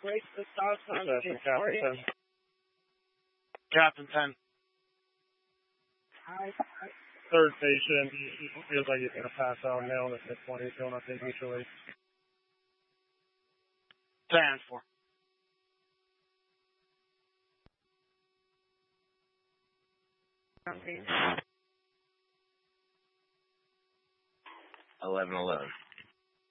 Race the stop sign. Captain. Captain 10. Third patient, he feels like he's going to pass out now in the 620, so not take mutually. 10-4. Okay. 11-11.